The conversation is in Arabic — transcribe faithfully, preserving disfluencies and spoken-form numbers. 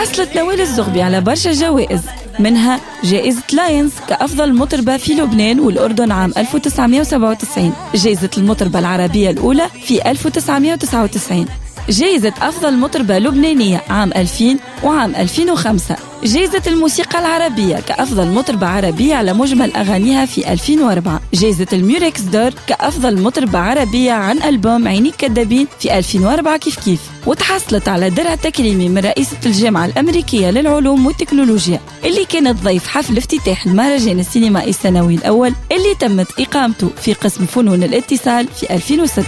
وحصلت نوال الزغبي على برشا جوائز، منها جائزة لاينز كأفضل مطربة في لبنان والأردن عام ألف وتسعمائة وسبعة وتسعين، جائزة المطربة العربية الأولى في ألف وتسعمائة وتسعة وتسعين، جائزة أفضل مطربة لبنانية عام ألفين وعام ألفين وخمسة، جائزة الموسيقى العربية كأفضل مطربة عربية على مجمل أغانيها في ألفين وأربعة، جائزة الميوريكس دور كأفضل مطربة عربية عن ألبوم عينيك كدابين في ألفين وأربعة كيف كيف. وتحصلت على درع تكريمي من رئيسة الجامعة الأمريكية للعلوم والتكنولوجيا اللي كانت ضيف حفل افتتاح المهرجان السينمائي السنوي الأول اللي تمت إقامته في قسم فنون الاتصال في ألفين وستة.